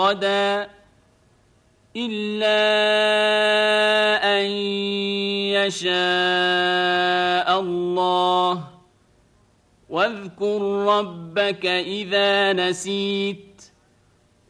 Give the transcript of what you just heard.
غدا إلا أن يشاء الله واذكر ربك إذا نسيت